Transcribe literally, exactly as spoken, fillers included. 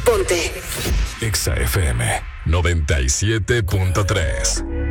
Ponte. Exa F M noventa y siete punto tres.